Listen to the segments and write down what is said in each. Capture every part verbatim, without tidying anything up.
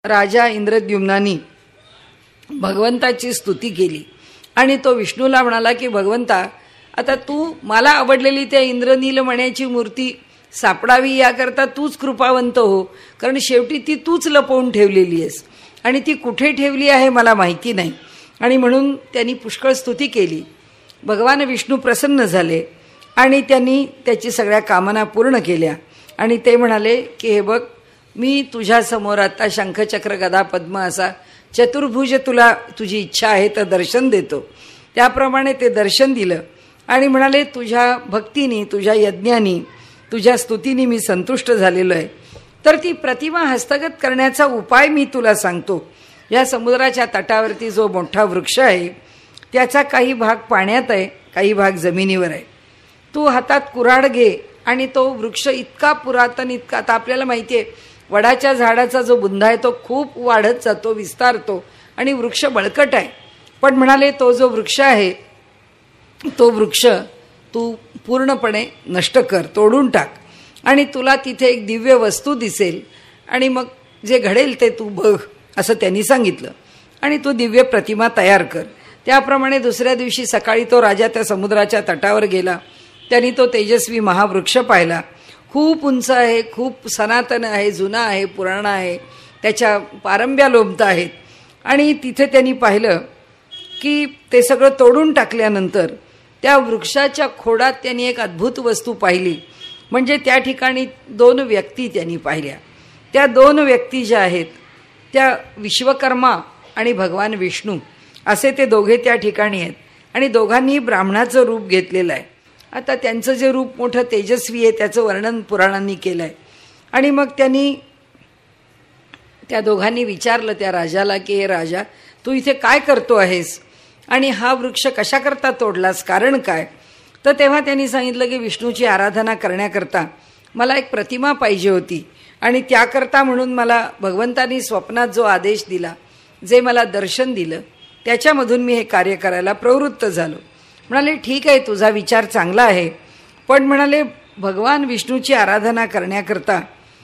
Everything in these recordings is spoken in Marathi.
राजा इंद्रद्युम्नानी भगवंताची स्तुती केली आणि तो विष्णूला म्हणाला की भगवंता, आता तू मला आवडलेली त्या इंद्रनील मण्याची मूर्ती सापडावी याकरता तूच कृपावंत हो, कारण शेवटी ती तूच लपवून ठेवलेली आहेस आणि ती कुठे ठेवली आहे मला माहिती नाही. आणि म्हणून त्यांनी पुष्कळ स्तुती केली. भगवान विष्णू प्रसन्न झाले आणि त्यांनी त्याची सगळ्या कामना पूर्ण केल्या आणि ते म्हणाले की हे बघ, मी तुझ्यासमोर आता शंखचक्र गदा पद्म असा चतुर्भुज तुला तुझी इच्छा आहे तर दर्शन देतो. त्याप्रमाणे ते दर्शन दिलं आणि म्हणाले तुझ्या भक्तीनी, तुझ्या यज्ञानी, तुझ्या स्तुतीनी मी संतुष्ट झालेलो आहे, तर ती प्रतिमा हस्तगत करण्याचा उपाय मी तुला सांगतो. या समुद्राच्या तटावरती जो मोठा वृक्ष आहे त्याचा काही भाग पाण्यात आहे, काही भाग जमिनीवर आहे. तू हातात कुऱ्हाड घे आणि तो वृक्ष इतका पुरातन, इतका, आता आपल्याला माहिती आहे वडाच्या झाडाचा जो बुंधा आहे तो खूप वाढत जातो, विस्तारतो आणि वृक्ष बळकट आहे. पण म्हणाले तो जो वृक्ष आहे तो वृक्ष तू पूर्णपणे नष्ट कर, तोडून टाक आणि तुला तिथे एक दिव्य वस्तू दिसेल आणि मग जे घडेल ते तू बघ, असं त्यांनी सांगितलं. आणि तू दिव्य प्रतिमा तयार कर. त्याप्रमाणे दुसऱ्या दिवशी सकाळी तो राजा त्या समुद्राच्या तटावर गेला. त्यांनी तो तेजस्वी महावृक्ष पाहिला. खूप उंच आहे, खूप सनातन आहे, जुना आहे, पुराणा आहे, त्याच्या पारंब्या लोंबत आहेत. आणि तिथे त्यांनी पाहिलं की ते सगळं तोडून टाकल्यानंतर त्या वृक्षाच्या खोडात त्यांनी एक अद्भुत वस्तू पाहिली. म्हणजे त्या ठिकाणी दोन व्यक्ती त्यांनी पाहिल्या. त्या दोन व्यक्ती ज्या आहेत त्या विश्वकर्मा आणि भगवान विष्णू असे ते दोघे त्या ठिकाणी आहेत आणि दोघांनी ब्राह्मणाचं रूप घेतलेलं आहे. आता त्यांचं जे रूप मोठं तेजस्वी आहे त्याचं वर्णन पुराणांनी केलं आहे. आणि मग त्यांनी त्या दोघांनी विचारलं त्या राजाला की हे राजा, तू इथे काय करतो आहेस आणि हा वृक्ष कशाकरता तोडलास, कारण काय? तर तेव्हा त्यांनी सांगितलं की विष्णूची आराधना करण्याकरता मला एक प्रतिमा पाहिजे होती आणि त्याकरता म्हणून मला भगवंतांनी स्वप्नात जो आदेश दिला, जे मला दर्शन दिलं, त्याच्यामधून मी हे कार्य करायला प्रवृत्त झालो. म्हणाले ठीक आहे, तुझा विचार चांगला आहे, पण म्हणाले भगवान विष्णूची आराधना करण्याकरता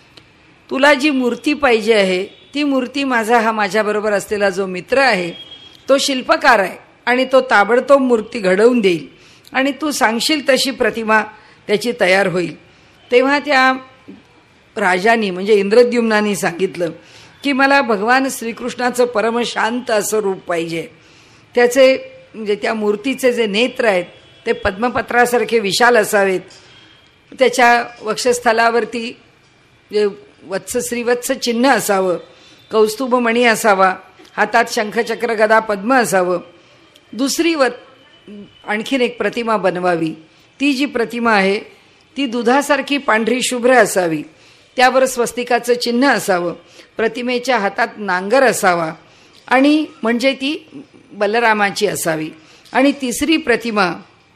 तुला जी मूर्ती पाहिजे आहे ती मूर्ती माझा हा माझ्याबरोबर असलेला जो मित्र आहे तो शिल्पकार आहे आणि तो ताबडतोब मूर्ती घडवून देईल आणि तू सांगशील तशी प्रतिमा त्याची तयार होईल. तेव्हा त्या राजांनी म्हणजे इंद्रद्युम्नानी सांगितलं की मला भगवान श्रीकृष्णाचं परमशांत असं रूप पाहिजे. त्याचे म्हणजे त्या मूर्तीचे जे नेत्र आहेत ते पद्मपत्रासारखे विशाल असावेत. त्याच्या वक्षस्थलावरती जे वत्स श्रीवत्स चिन्ह असावं, कौस्तुभमणी असावा, हातात शंखचक्र गदा पद्म असावं. दुसरी व आणखीन एक प्रतिमा बनवावी. ती जी प्रतिमा आहे ती दुधासारखी पांढरी शुभ्र असावी, त्यावर स्वस्तिकाचं चिन्ह असावं, प्रतिमेच्या हातात नांगर असावा आणि म्हणजे ती बलरामाची असावी. आणि तिसरी प्रतिमा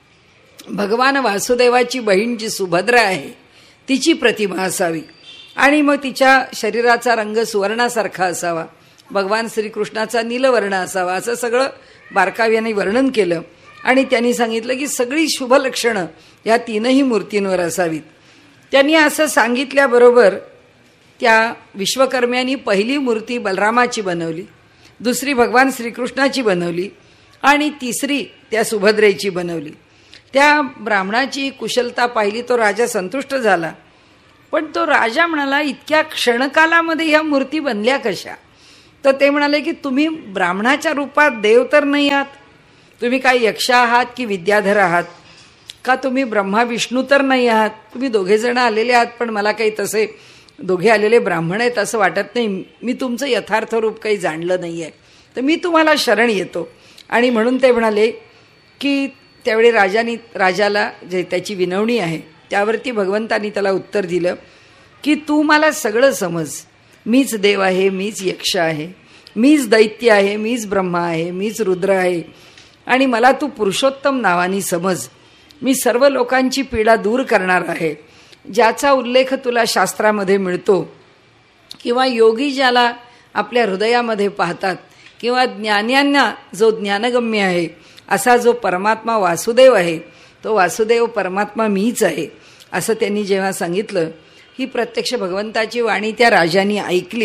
भगवान वासुदेवाची बहीण जी सुभद्रा आहे तिची प्रतिमा असावी आणि मग तिच्या शरीराचा रंग सुवर्णासारखा असावा, भगवान श्रीकृष्णाचा नीलवर्ण असावा. असं सगळं बारकाव्याने वर्णन केलं आणि त्यांनी सांगितलं की सगळी शुभलक्षणं या तीनही मूर्तींवर असावीत. त्यांनी असं सांगितल्याबरोबर त्या विश्वकर्म्यांनी पहिली मूर्ती बलरामाची बनवली, दुसरी भगवान श्रीकृष्णाची बनवली आणि तिसरी त्या सुभद्रेची बनवली. त्या ब्राह्मणाची कुशलता पाहिली तो राजा संतुष्ट झाला. पण तो राजा म्हणाला इतक्या क्षणकालामध्ये ह्या मूर्ती बनल्या कशा? तर ते म्हणाले की तुम्ही ब्राह्मणाच्या रूपात देव तर नाही आहात, तुम्ही काय यक्ष आहात की विद्याधर आहात का? तुम्ही ब्रह्मा विष्णू तर नाही आहात, तुम्ही दोघे जण आलेले आहात, पण मला काही तसे दोघे आलेले ब्राह्मण आहेत असं वाटत नाही. मी तुमचं यथार्थ रूप काही जाणलं नाही आहे, तर मी तुम्हाला शरण येतो. आणि म्हणून ते म्हणाले की त्यावेळी राजानी राजाला जे त्याची विनवणी आहे त्यावरती भगवंतांनी त्याला उत्तर दिलं की तू मला सगळं समज, मीच देव आहे, मीच यक्ष आहे, मीच दैत्य आहे, मीच ब्रह्मा आहे, मीच रुद्र आहे आणि मला तू पुरुषोत्तम नावानी समज. मी सर्व लोकांची पीडा दूर करणार आहे. ज्याचा उल्लेख तुला शास्त्रामध्ये मिळतो किंवा योगी ज्याला आपल्या हृदयामध्ये पाहतात किंवा ज्ञान्यांना जो ज्ञानगम्य आहे असा जो परमात्मा वासुदेव आहे, तो वासुदेव परमात्मा मीच आहे असं त्यांनी जेव्हा सांगितलं, ही प्रत्यक्ष भगवंताची वाणी त्या राजांनी ऐकली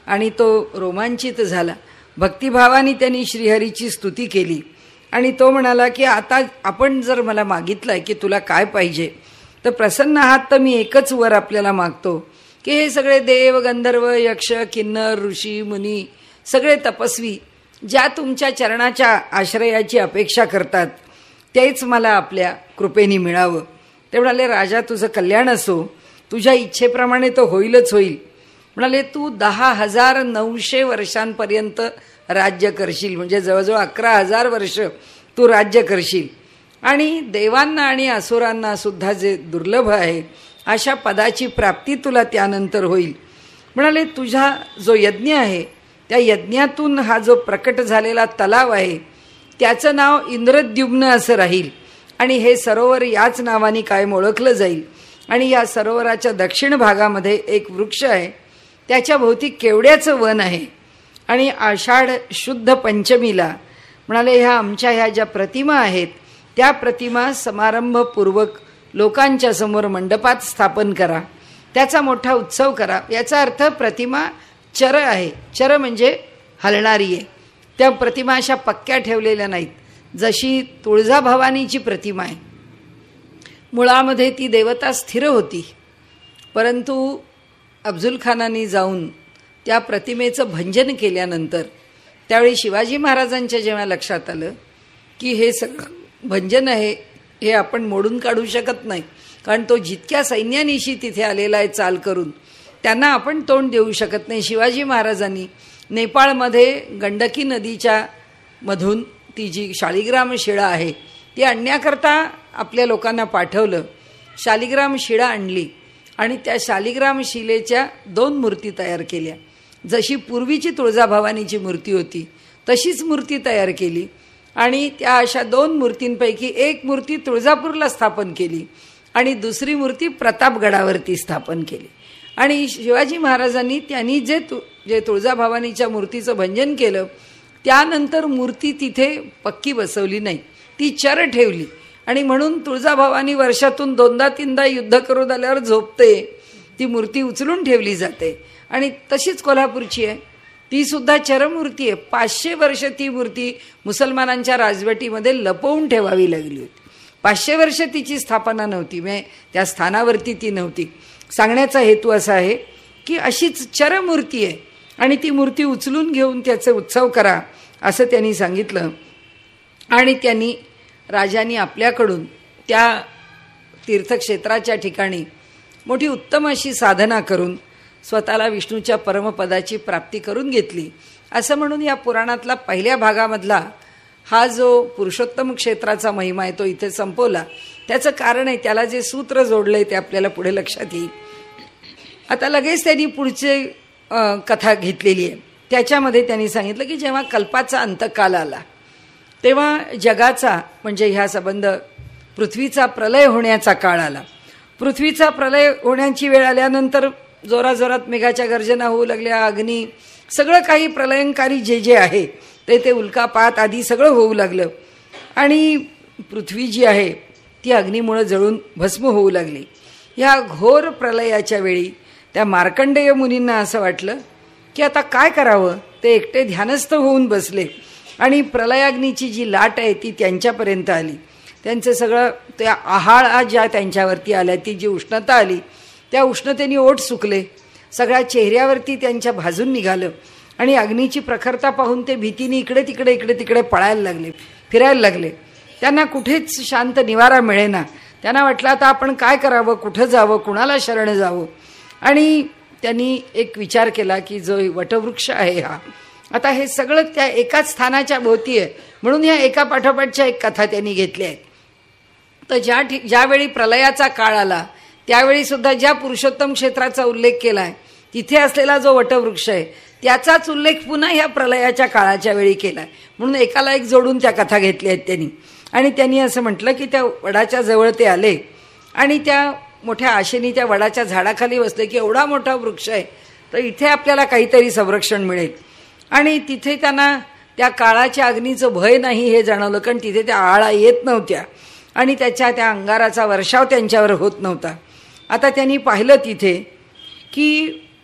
आणि तो रोमांचित झाला. भक्तिभावाने त्यांनी श्रीहरीची स्तुती केली आणि तो म्हणाला की आता आपण जर मला मागितलंय की तुला काय पाहिजे, तर प्रसन्न आहात तर मी एकच वर आपल्याला मागतो की हे सगळे देव, गंधर्व, यक्ष, किन्नर, ऋषी, मुनी, सगळे तपस्वी ज्या तुमच्या चरणाच्या आश्रयाची अपेक्षा करतात तेच मला आपल्या कृपेने मिळावं. ते म्हणाले, राजा तुझं कल्याण असो, तुझ्या इच्छेप्रमाणे तो होईलच होईल. म्हणाले, तू दहा हजार नऊशे वर्षांपर्यंत राज्य करशील, म्हणजे जवळजवळ अकरा हजार वर्ष तू राज्य करशील आणि देवांना आणि असुरांना सुद्धा जे दुर्लभ आहे अशा पदाची प्राप्ती तुला त्यानंतर होईल. म्हणाले, तुझा जो यज्ञ आहे त्या यज्ञातून हा जो प्रकट झालेला तलाव आहे त्याचं नाव इंद्रद्युम्न असं राहील आणि हे सरोवर याच नावाने कायम ओळखलं जाईल. आणि या सरोवराच्या दक्षिण भागामध्ये एक वृक्ष आहे, त्याच्या भोवती केवड्याचं वन आहे. आणि आषाढ शुद्ध पंचमीला म्हणाले, ह्या आमच्या ह्या ज्या प्रतिमा आहेत त्या प्रतिमा समारंभपूर्वक लोकांच्या समोर मंडपात स्थापन करा, त्याचा मोठा उत्सव करा. याचा अर्थ प्रतिमा चर आहे, चर म्हणजे हलणारी आहे. त्या प्रतिमा अशा पक्क्या ठेवलेल्या नाहीत, जशी तुळजाभवानीची प्रतिमा आहे. मुळामध्ये ती देवता स्थिर होती, परंतु अफझल खानाने जाऊन त्या प्रतिमेचं भंजन केल्यानंतर त्यावेळी शिवाजी महाराजांच्या जेव्हा लक्षात आलं की हे सगळं भंजन आहे, हे आपण मोडून काढू शकत नाही, कारण तो जितक्या सैन्यानिशी तिथे आलेला आहे चाल करून, त्यांना आपण तोंड देऊ शकत नाही. शिवाजी महाराजांनी नेपाळमध्ये गंडकी नदीच्या मधून ती जी शालिग्राम शिळा आहे ती आणण्याकरता आपल्या लोकांना पाठवलं. शालिग्राम शिळा आणली आणि त्या शालिग्राम शिलेच्या दोन मूर्ती तयार केल्या. जशी पूर्वीची तुळजाभवानीची मूर्ती होती तशीच मूर्ती तयार केली आणि त्या अशा दोन मूर्तींपैकी एक मूर्ती तुळजापूरला स्थापन केली आणि दुसरी मूर्ती प्रतापगडावरती स्थापन केली. आणि शिवाजी महाराजांनी त्यांनी जे तु जे तुळजाभवानीच्या मूर्तीचं भंजन केलं त्यानंतर मूर्ती तिथे पक्की बसवली नाही, ती चर ठेवली. आणि म्हणून तुळजाभवानी वर्षातून दोनदा तीनदा युद्ध करून आल्यावर झोपते, ती मूर्ती उचलून ठेवली जाते. आणि तशीच कोल्हापूरची आहे, ती सुद्धा चरमूर्ती आहे. पाचशे वर्ष ती मूर्ती मुसलमानांच्या राजवटीमध्ये लपवून ठेवावी लागली होती. पाचशे वर्ष तिची स्थापना नव्हती, म्हणजे त्या स्थानावरती ती नव्हती. सांगण्याचा हेतू असा आहे की अशीच चरमूर्ती आहे आणि ती मूर्ती उचलून घेऊन त्याचे उत्सव करा असं त्यांनी सांगितलं. आणि त्यांनी राजांनी आपल्याकडून त्या तीर्थक्षेत्राच्या ठिकाणी मोठी उत्तम अशी साधना करून स्वतःला विष्णूच्या परमपदाची प्राप्ती करून घेतली. असं म्हणून या पुराणातला पहिल्या भागामधला हा जो पुरुषोत्तम क्षेत्राचा महिमा आहे तो इथे संपवला. त्याचं कारण आहे, त्याला जे सूत्र जोडलंय ते आपल्याला पुढे लक्षात येईल. आता लगेच त्यांनी पुढचे कथा घेतलेली आहे. त्याच्यामध्ये त्यांनी सांगितलं की जेव्हा कल्पाचा अंतकाल आला तेव्हा जगाचा म्हणजे ह्या संबंध पृथ्वीचा प्रलय होण्याचा काळ आला. पृथ्वीचा प्रलय होण्याची वेळ आल्यानंतर जोराजोरात मेघाच्या गर्जना होऊ लागल्या, अग्नी, सगळं काही प्रलयंकारी जे जे आहे ते ते उल्कापात आदी सगळं होऊ लागलं आणि पृथ्वी जी आहे ती अग्नीमुळे जळून भस्म होऊ लागली. ह्या घोर प्रलयाच्या वेळी त्या मार्कंडेय मुनींना असं वाटलं की आता काय करावं. ते एकटे ध्यानस्थ होऊन बसले आणि प्रलयाग्नीची जी लाट आहे ती त्यांच्यापर्यंत आली. त्यांचं सगळं त्या आहाळा ज्या त्यांच्यावरती आल्या, ती जी उष्णता आली त्या उष्णतेने ओठ सुकले, सगळ्या चेहऱ्यावरती त्यांच्या भाजून निघालं आणि अग्नीची प्रखरता पाहून ते भीतीने इकडे तिकडे इकडे तिकडे पळायला लागले, फिरायला लागले. त्यांना कुठेच शांत निवारा मिळेना. त्यांना वाटलं आता आपण काय करावं, कुठं जावं, कुणाला शरण जावं. आणि त्यांनी एक विचार केला की जो वटवृक्ष आहे हा, आता हे सगळं त्या एकाच स्थानाच्या भोवती आहे म्हणून ह्या एका पाठोपाठच्या एक कथा त्यांनी घेतल्या आहेत. तर ज्या ज्यावेळी प्रलयाचा काळ आला त्यावेळी सुद्धा ज्या पुरुषोत्तम क्षेत्राचा उल्लेख केला आहे तिथे असलेला जो वटवृक्ष आहे त्याचाच उल्लेख पुन्हा ह्या प्रलयाच्या काळाच्या वेळी केला आहे. म्हणून एकाला एक जोडून त्या कथा घेतल्या आहेत त्यांनी. आणि त्यांनी असं म्हटलं की त्या वडाच्या जवळ ते आले आणि त्या मोठ्या आशेने त्या वडाच्या झाडाखाली बसले की एवढा मोठा वृक्ष आहे तर इथे आपल्याला काहीतरी संरक्षण मिळेल. आणि तिथे त्यांना त्या काळाच्या अग्नीचं भय नाही हे जाणवलं, कारण तिथे त्या आळा येत नव्हत्या आणि त्याच्या त्या अंगाराचा वर्षाव त्यांच्यावर होत नव्हता. आता त्यांनी पाहिलं तिथे की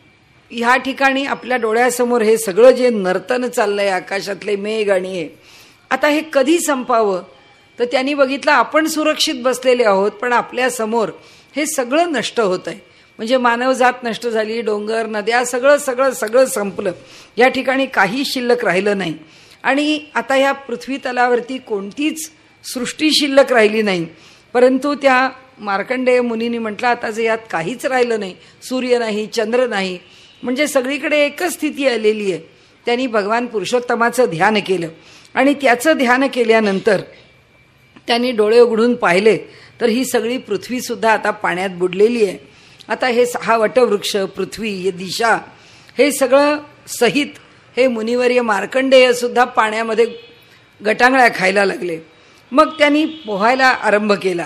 ह्या ठिकाणी आपल्या डोळ्यासमोर हे सगळं जे नर्तन चाललंय, आकाशातले मेघ आणि हे, आता हे कधी संपावं? तर त्यांनी बघितलं आपण सुरक्षित बसलेले आहोत, पण आपल्या समोर हे सगळं नष्ट होत आहे. म्हणजे मानवजात नष्ट झाली, डोंगर नद्या सगळं सगळं सगळं संपलं. या ठिकाणी काही शिल्लक राहिलं नाही. आणि आता ह्या पृथ्वी तलावरती कोणतीच सृष्टी शिल्लक राहिली नाही. परंतु त्या मार्कंडेय मुनींनी म्हटलं आता जे यात काहीच राहिलं नाही, सूर्य नाही, चंद्र नाही, म्हणजे सगळीकडे एकच स्थिती आलेली आहे. त्यांनी भगवान पुरुषोत्तमाचं ध्यान केलं आणि त्याचं ध्यान केल्यानंतर त्यांनी डोळे उघडून पाहिले तर ही सगळी पृथ्वीसुद्धा आता पाण्यात बुडलेली आहे. आता हे सहा वटवृक्ष, पृथ्वी, हे दिशा, हे सगळं सहित हे मुनिवर्य मार्कंडेय सुद्धा पाण्यामध्ये गटांगळ्या खायला लागले. मग त्यांनी पोहायला आरंभ केला.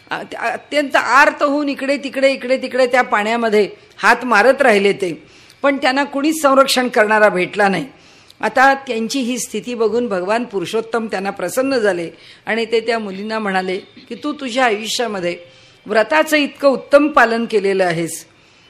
अत्यंत आर्त होऊन इकडे तिकडे इकडे तिकडे त्या पाण्यामध्ये हात मारत राहिले ते, पण त्यांना कुणीच संरक्षण करणारा भेटला नाही. आता त्यांची ही स्थिती बघून भगवान पुरुषोत्तम त्यांना प्रसन्न झाले आणि ते त्या मुलींना म्हणाले की तू तुझ्या आयुष्यामध्ये व्रताचं इतकं उत्तम पालन केलेलं आहेस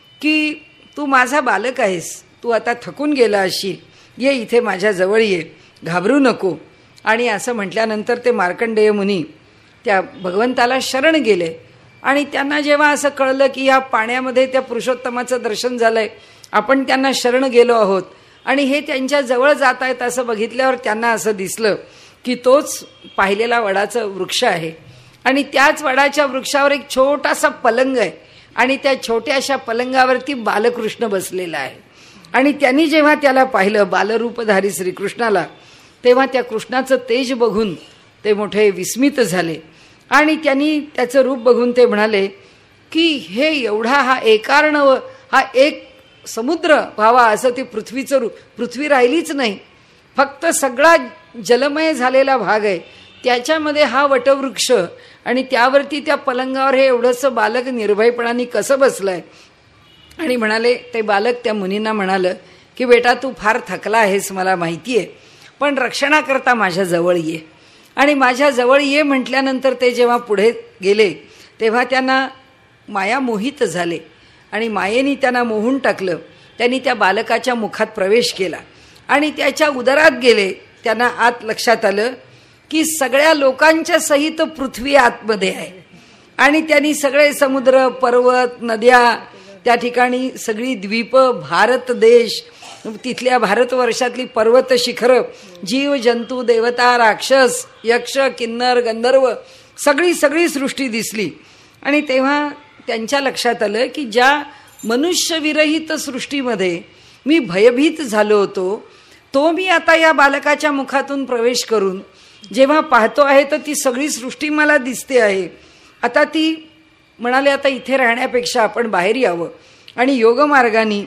की तू माझा बालक आहेस, तू आता थकून गेला असशील, ये इथे माझ्या जवळ ये, घाबरू नको. आणि असं म्हटल्यानंतर ते मार्कंडेय मुनी त्या भगवंताला शरण गेले. आणि त्यांना जेव्हा असं कळलं की या पाण्यामध्ये त्या पुरुषोत्तमाचं दर्शन झालंय, आपण त्यांना शरण गेलो आहोत आणि हे त्यांच्या जवळ जात आहेत, असं बघितल्यावर त्यांना असं दिसलं की तोच पाहिलेला वडाचा वृक्ष आहे आणि त्याच वडाच्या वृक्षावर एक छोटासा पलंग आहे आणि त्या छोट्याशा पलंगावरती बालकृष्ण बसलेला आहे. आणि त्यांनी जेव्हा त्याला पाहिलं, बालरूपधारी श्रीकृष्णाला, तेव्हा त्या कृष्णाचं तेज बघून ते मोठे विस्मित झाले आणि त्यांनी त्याचं रूप बघून ते म्हणाले की हे एवढा हा एकार्णव, हा एक समुद्र व्हावा असं ते पृथ्वीचं रूप, पृथ्वी राहिलीच नाही, फक्त सगळा जलमय झालेला भाग आहे, त्याच्यामध्ये हा वटवृक्ष आणि त्यावरती त्या पलंगावर हे एवढंसं बालक निर्भयपणाने कसं बसलंय. आणि म्हणाले, ते बालक त्या मुनींना म्हणालं की बेटा तू फार थकला आहेस मला माहिती आहे, पण रक्षणाकरता माझ्या जवळ ये. आणि माझ्या जवळ ये म्हटल्यानंतर ते जेव्हा पुढे गेले तेव्हा त्यांना माया मोहित झाले आणि मायेने त्यांना मोहून टाकलं. त्यांनी त्या बालकाच्या मुखात प्रवेश केला आणि त्याच्या उदरात गेले. त्यांना आत लक्षात आलं की सगळ्या लोकांच्या सहित पृथ्वी आतमध्ये आहे आणि त्यांनी सगळे समुद्र, पर्वत, नद्या, त्या ठिकाणी सगळी द्वीप, भारत देश, तिथल्या भारतवर्षातली पर्वत शिखरं, जीव जंतू, देवता, राक्षस, यक्ष, किन्नर, गंधर्व, सगळी सगळी सृष्टी दिसली. आणि तेव्हा त्यांच्या लक्षात आलं की ज्या मनुष्यविरहित सृष्टीमध्ये मी भयभीत झालो होतो, तो मी आता या बालकाच्या मुखातून प्रवेश करून जेव्हा पाहतो आहे तर ती सगळी सृष्टी मला दिसते आहे. आता ती म्हणाले आता इथे राहण्यापेक्षा आपण बाहेर यावं. आणि योगमार्गाने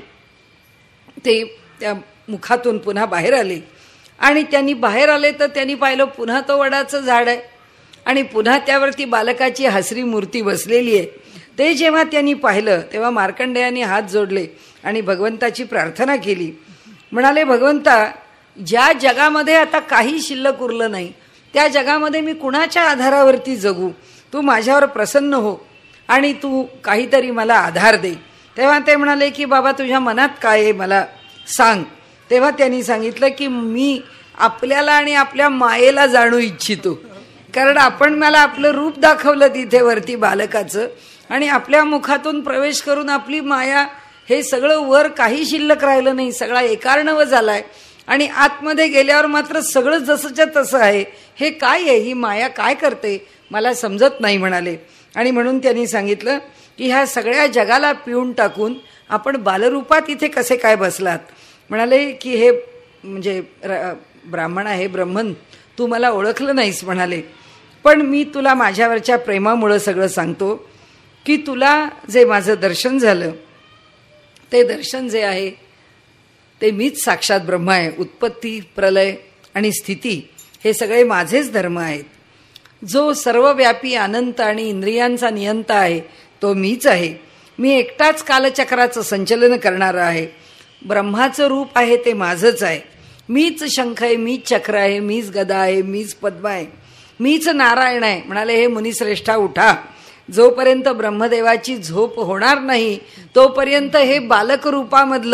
ते त्या मुखातून पुन्हा बाहेर आले आणि त्यांनी बाहेर आले तर त्यांनी पाहिलं पुन्हा तो वडाचं झाड आहे आणि पुन्हा त्यावरती बालकाची हसरी मूर्ती बसलेली आहे. ते जेव्हा त्यांनी पाहिलं तेव्हा मार्कंडेयाने हात जोडले आणि भगवंताची प्रार्थना केली. म्हणाले, भगवंता, ज्या जगामध्ये आता काही शिल्लक उरलं नाही त्या जगामध्ये मी कुणाच्या आधारावरती जगू? तू माझ्यावर प्रसन्न हो आणि तू काहीतरी मला आधार दे. तेव्हा ते म्हणाले की बाबा तुझ्या मनात काय आहे मला सांग. तेव्हा त्यांनी सांगितलं की मी आपल्याला आणि आपल्या मायेला जाणू इच्छितो, कारण आपण मला आपलं रूप दाखवलं तिथे वरती बालकाचं आणि आपल्या मुखातून प्रवेश करून आपली माया, हे सगळं वर काही शिल्लक राहिलं नाही, सगळा एकार्णव झालाय आणि आतमध्ये गेल्यावर मात्र सगळं जसंच्या तसं आहे. हे काय आहे, ही माया काय करते मला समजत नाही म्हणाले. आणि म्हणून त्यांनी सांगितलं की ह्या सगळ्या जगाला पिऊन टाकून आपण बालरूपात इथे कसे काय बसलात. म्हणाले की हे म्हणजे ब्राह्मण आहे, ब्रह्मन, तू मला ओळखलं नाहीस म्हणाले, पण मी तुला माझ्यावरच्या प्रेमामुळं सगळं सांगतो की तुला जे माझं दर्शन झालं ते दर्शन जे आहे ते मीच साक्षात ब्रह्म आहे. उत्पत्ती, प्रलय आणि स्थिती हे सगळे माझेच धर्म आहेत. जो सर्वव्यापी अनंत आणि इंद्रियांचा नियंता आहे तो मीच आहे. मी एकटाच कालचक्राचं संचलन करणारा आहे. ब्रह्माचं रूप आहे ते माझंच आहे. मीच शंख आहे, मीच चक्र आहे, मीच गदा आहे, मीच पद्म आहे, मीच नारायण आहे. म्हणाले, हे मुनिश्रेष्ठा उठा, जोपर्यंत ब्रह्मदेवाची झोप होणार नाही तोपर्यंत हे बालक रूपामधलं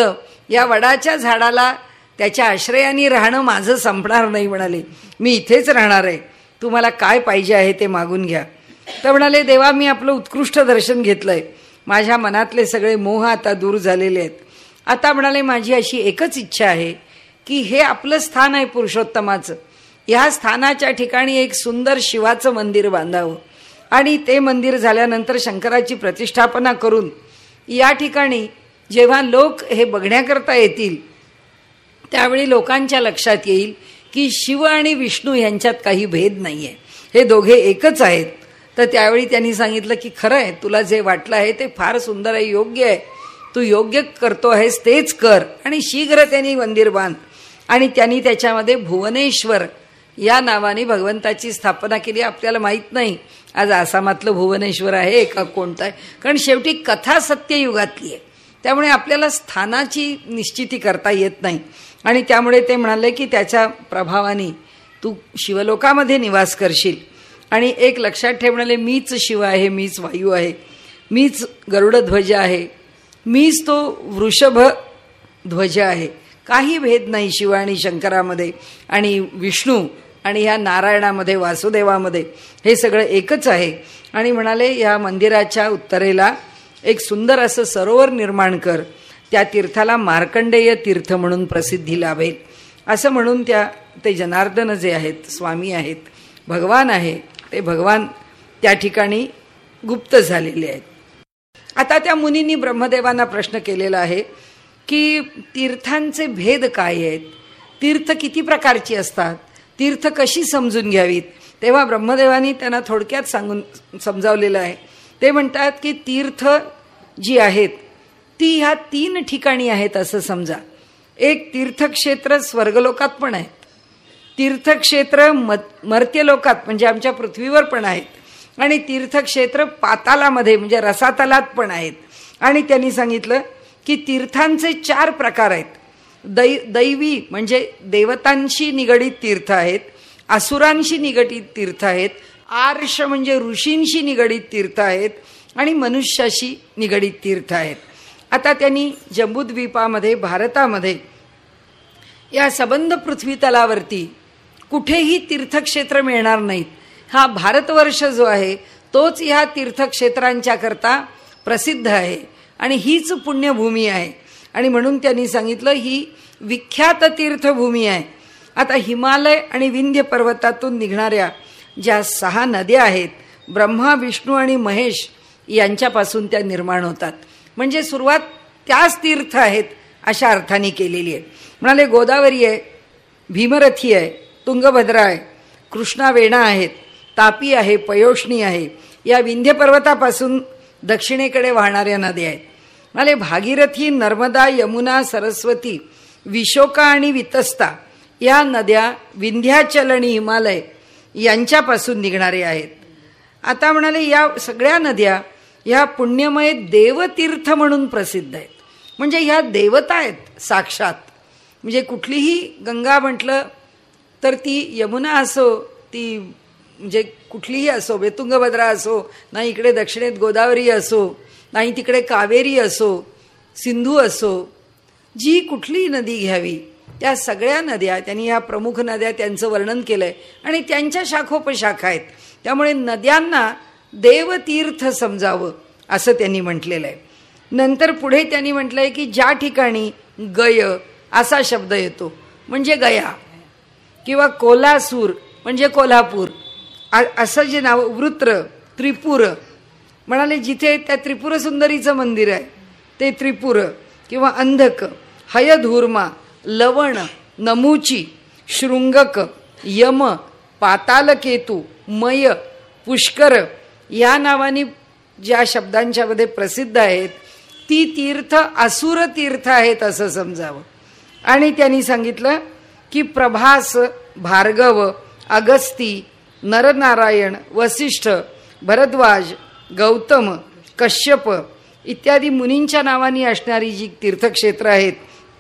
या वडाच्या झाडाला त्याच्या आश्रयाने राहणं माझं संपणार नाही म्हणाले, मी इथेच राहणार आहे, तुम्हाला काय पाहिजे आहे ते मागून घ्या. तर म्हणाले, देवा मी आपलं उत्कृष्ट दर्शन घेतलंय, माझ्या मनातले सगळे मोह आता दूर झालेले आहेत. आता म्हणाले माझी अशी एकच इच्छा आहे की हे आपलं स्थान आहे पुरुषोत्तमाचं, ह्या स्थानाच्या ठिकाणी एक सुंदर शिवाचं मंदिर बांधावं आणि ते मंदिर झाल्यानंतर शंकराची प्रतिष्ठापना करून या ठिकाणी जेव्हा लोक हे बघण्याकरता येतील त्यावेळी लोकांच्या लक्षात येईल की शिव आणि विष्णू यांच्यात काही भेद नाही आहे, हे दोघे एकच आहेत. तर त्यावेळी त्यांनी सांगितलं की खरं आहे, तुला जे वाटलं आहे ते फार सुंदर आहे, योग्य आहे, तू योग्य करतो आहेस तेच कर. आणि शीघ्र त्यांनी मंदिर बांध. आणि त्यांनी त्याच्यामध्ये भुवनेश्वर या नावाने भगवंताची स्थापना केली. आपल्याला माहीत नाही आज आसामातलं भुवनेश्वर आहे का कोणतं आहे, कारण शेवटी कथा सत्ययुगातली आहे, त्यामुळे आपल्याला स्थानाची निश्चिती करता येत नाही. आणि त्यामुळे ते म्हणाले की त्याच्या प्रभावाने तू शिवलोकामध्ये निवास करशील. आणि एक लक्षात ठेव म्हणाले, मीच शिव आहे, मीच वायू आहे, मीच गरुडध्वज आहे, मीच तो वृषभ ध्वज आहे, काही भेद नाही शिव आणि शंकरामध्ये आणि विष्णू आणि ह्या नारायणामध्ये वासुदेवामध्ये, हे सगळं एकच आहे. आणि म्हणाले या मंदिराच्या उत्तरेला एक सुंदर असं सरोवर निर्माण कर, त्या तीर्थाला मार्कंडेय तीर्थ म्हणून प्रसिद्धी लाभेल. असं म्हणून त्या ते जनार्दन जे आहेत, स्वामी आहेत, भगवान आहे, ते भगवान त्या ठिकाणी गुप्त झालेले आहेत. आता त्या मुनींनी ब्रह्मदेवांना प्रश्न केलेला आहे की तीर्थांचे भेद काय आहेत, तीर्थ किती प्रकारची असतात, तीर्थ कशी समजून घ्यावीत. तेव्हा ब्रह्मदेवानी त्यांना थोडक्यात सांगून समजावलेलं आहे. ते म्हणतात की तीर्थ जी आहेत ती ह्या तीन ठिकाणी आहेत असं समजा. एक तीर्थक्षेत्र स्वर्गलोकात पण आहेत, तीर्थक्षेत्र मर्त्यलोकात म्हणजे आमच्या पृथ्वीवर पण आहेत, आणि तीर्थक्षेत्र पातालामध्ये म्हणजे रसातलात पण आहेत. आणि त्यांनी सांगितलं की तीर्थांचे चार प्रकार आहेत. दै दैवी म्हणजे देवतांशी निगडीत तीर्थ आहेत, असुरांशी निगडीत तीर्थ आहेत, आर्ष म्हणजे ऋषींशी निगडीत तीर्थ आहेत, आणि मनुष्याशी निगडीत तीर्थ आहेत. आता त्यांनी जम्बूद्वीपामध्ये भारतामध्ये या सबंध पृथ्वीतलावरती कुठेही तीर्थक्षेत्र मिळणार नाहीत. हा भारतवर्ष जो आहे तोच ह्या तीर्थक्षेत्रांच्या करता प्रसिद्ध आहे आणि हीच पुण्यभूमी आहे. आणि म्हणून त्यांनी सांगितलं ही विख्यात तीर्थभूमी आहे. आता हिमालय आणि विंध्य पर्वतातून निघणाऱ्या ज्या सहा नद्या आहेत, ब्रह्मा विष्णू आणि महेश यांच्यापासून त्या निर्माण होतात, म्हणजे सुरुवात त्याच तीर्थ आहेत अशा अर्थाने केलेली आहे. म्हणाले गोदावरी आहे, भीमरथी आहे, तुंगभद्रा आहे, कृष्णा वेणा आहेत, तापी आहे, पयोष्णी आहे, या विंध्य पर्वतापासून दक्षिणेकडे वाहणाऱ्या नद्या आहेत. म्हणाले भागीरथी, नर्मदा, यमुना, सरस्वती, विशोका आणि वितस्ता या नद्या विंध्याचल आणि हिमालय यांच्यापासून निघणाऱ्या आहेत. आता म्हणाले या सगळ्या नद्या ह्या पुण्यमय देवतीर्थ म्हणून प्रसिद्ध आहेत, म्हणजे ह्या देवता आहेत साक्षात. म्हणजे कुठलीही गंगा म्हटलं तर ती यमुना असो, ती म्हणजे कुठलीही असो, तुंगभद्रा असो, नाही इकडे दक्षिणेत गोदावरी असो, नाही तिकडे कावेरी असो, सिंधू असो, जी कुठलीही नदी घ्यावी त्या सगळ्या नद्या त्यांनी ह्या प्रमुख नद्या त्यांचं वर्णन केलंय आणि त्यांच्या शाखोपशाखा आहेत. त्यामुळे नद्यांना देवतीर्थ समजावं असं त्यांनी म्हटलेलं आहे. नंतर पुढे त्यांनी म्हटलंय की ज्या ठिकाणी गय असा शब्द येतो म्हणजे गया, किंवा कोल्हासूर म्हणजे कोल्हापूर असं जे नाव, वृत्र, त्रिपुर, म्हणाले जिथे त्या त्रिपुर सुंदरीचं मंदिर आहे ते त्रिपुर, किंवा अंधक, हयधूर्मा, लवण, नमुची, शृंगक, यम, पातालकेतू, मय, पुष्कर या नावाने ज्या शब्दांच्यामध्ये प्रसिद्ध आहेत ती तीर्थ असुर तीर्थ आहेत असं समजावं. आणि त्यांनी सांगितलं की प्रभास, भार्गव, अगस्ती, नरनारायण, वसिष्ठ, भरद्वाज, गौतम, कश्यप इत्यादी मुनींच्या नावाने असणारी जी तीर्थक्षेत्र आहेत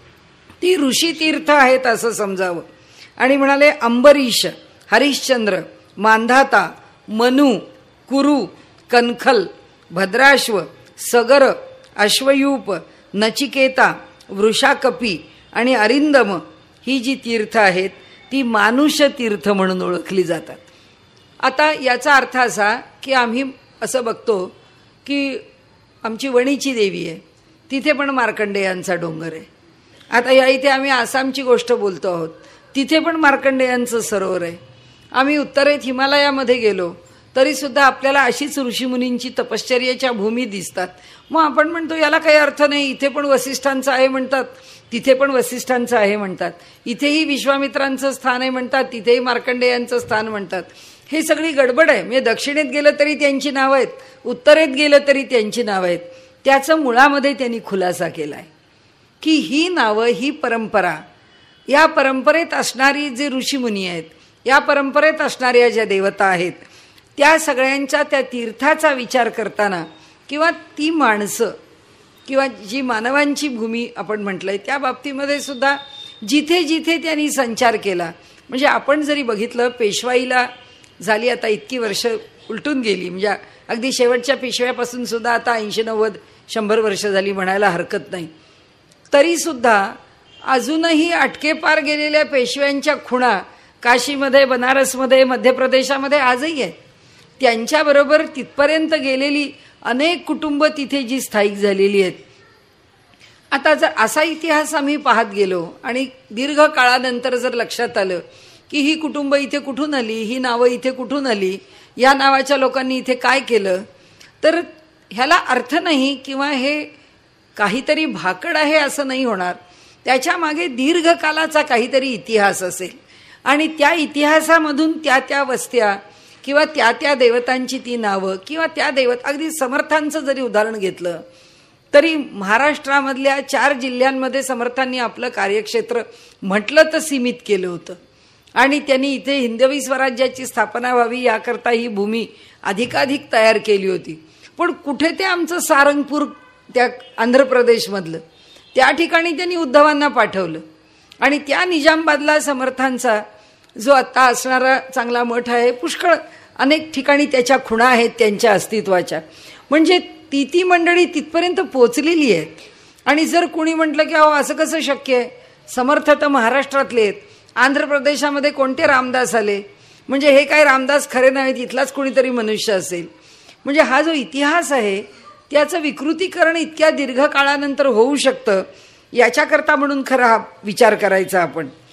ती ऋषी तीर्थ आहेत असं समजावं. आणि म्हणाले अंबरीश, हरिश्चंद्र, मांधाता, मनु, कुरु, कनखल, भद्राश्व, सगर, अश्वयूप, नचिकेता, वृषाकपी आणि अरिंदम ही जी तीर्थ आहेत ती मानुष तीर्थ म्हणून ओळखली जातात. आता याचा अर्थ असा की आम्ही असं बघतो की आमची वणीची देवी आहे, तिथे पण मार्कंडेयांचा डोंगर आहे. आता या इथे आम्ही आसामची गोष्ट बोलतो आहोत, तिथे पण मार्कंडेयांचं सरोवर आहे. आम्ही उत्तरेत हिमालयामध्ये गेलो तरीसुद्धा आपल्याला अशीच ऋषीमुनींची तपश्चर्याच्या भूमी दिसतात. मग आपण म्हणतो याला काही अर्थ नाही, इथे पण वसिष्ठांचं आहे म्हणतात, तिथे पण वसिष्ठांचं आहे म्हणतात, इथेही विश्वामित्रांचं स्थान आहे म्हणतात, तिथेही मार्कंडेयांचं स्थान म्हणतात. हे सगळी गडबड आहे. म्हणजे दक्षिणेत गेलं तरी त्यांची नावं आहेत, उत्तरेत गेलं तरी त्यांची नावं आहेत. त्याचं मुळामध्ये त्यांनी खुलासा केला आहे की ही नावं, ही परंपरा, या परंपरेत असणारी जे ऋषीमुनी आहेत, या परंपरेत असणाऱ्या ज्या देवता आहेत, त्या सगळ्यांच्या त्या तीर्थाचा विचार करताना किंवा ती माणसं किंवा जी मानवांची भूमी आपण म्हटलंय त्या बाबतीमध्ये सुद्धा जिथे जिथे त्यांनी संचार केला. म्हणजे आपण जरी बघितलं, पेशवाईला झाली आता इतकी वर्ष उलटून गेली, म्हणजे अगदी शेवटच्या पेशव्यापासून सुद्धा आता ऐंशी नव्वद शंभर वर्ष झाली म्हणायला हरकत नाही. तरीसुद्धा अजूनही अटकेपार गेलेल्या पेशव्यांच्या खुणा काशीमध्ये, बनारसमध्ये, मध्य प्रदेशामध्ये आजही आहेत. त्यांच्याबरोबर तिथपर्यंत गेलेली अनेक कुटुंब तिथे जी स्थायिक झालेली आहेत. आता जर असा इतिहास आम्ही पाहत गेलो आणि दीर्घ काळानंतर जर लक्षात आलं की ही कुटुंब इथे कुठून आली, ही नावं इथे कुठून आली, या नावाच्या लोकांनी इथे काय केलं, तर ह्याला अर्थ नाही किंवा हे काहीतरी भाकड आहे असं नाही होणार. त्याच्या मागे दीर्घकालाचा काहीतरी इतिहास असेल आणि त्या इतिहासामधून त्या त्या वस्त्या किंवा त्या त्या देवतांची ती नावं किंवा त्या देवत, अगदी समर्थांचं जरी उदाहरण घेतलं तरी महाराष्ट्रामधल्या चार जिल्ह्यांमध्ये समर्थांनी आपलं कार्यक्षेत्र म्हटलं तर सीमित केलं होतं आणि त्यांनी इथे हिंदवी स्वराज्याची स्थापना व्हावी याकरता ही भूमी अधिकाधिक तयार केली होती. पण कुठे ते आमचं सारंगपूर, त्या आंध्र प्रदेशमधलं, त्या ठिकाणी त्यांनी उद्धवांना पाठवलं आणि त्या निजामबादला समर्थांचा जो आता असणारा चांगला मठ आहे, पुष्कळ अनेक ठिकाणी त्याच्या खुणा आहेत त्यांच्या अस्तित्वाच्या. म्हणजे ती ती मंडळी तिथपर्यंत पोचलेली आहेत. आणि जर कुणी म्हटलं की अहो असं कसं शक्य आहे, समर्थ तर महाराष्ट्रातले आहेत, आंध्र प्रदेशामध्ये कोणते रामदास आले, म्हणजे हे काय रामदास खरे नाहीत, इथलाच कुणीतरी मनुष्य असेल. म्हणजे हा जो इतिहास आहे त्याचं विकृतीकरण इतक्या दीर्घ काळानंतर होऊ शकतं, याच्याकरता म्हणून खरा हा विचार करायचा आपण.